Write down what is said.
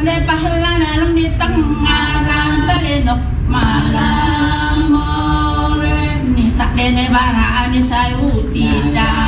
de pahlana lang di tangarang talino malamore ni tak de ne bara ni sayuti da